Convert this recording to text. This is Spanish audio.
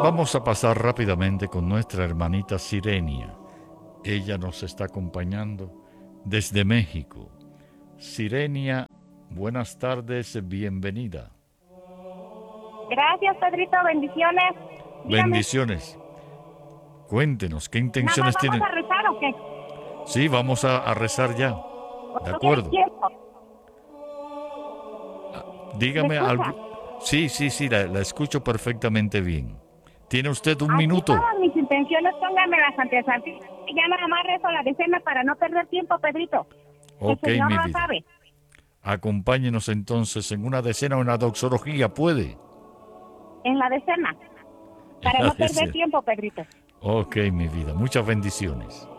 Vamos a pasar rápidamente con nuestra hermanita Sirenia. Ella nos está acompañando desde México. Sirenia, buenas tardes, bienvenida. Gracias, Pedrito, bendiciones. Dígame, Bendiciones. Cuéntenos, ¿qué ¿nada más intenciones vamos tienen? a rezar o qué? Sí, vamos a rezar ya. ¿O De no tienes acuerdo. tiempo? ¿Me Dígame escucha? algo. Sí, sí, sí, la escucho perfectamente bien. ¿Tiene usted un Aquí minuto? todas mis intenciones, póngamelas ante el Santísimo. Y ya nada más rezo la decena para no perder tiempo, Pedrito. El Ok, Señor mi lo vida. sabe. Acompáñenos entonces en una decena o una doxología, ¿puede? En la decena, En para la no perder decena. tiempo, Pedrito. Ok, mi vida. Muchas bendiciones.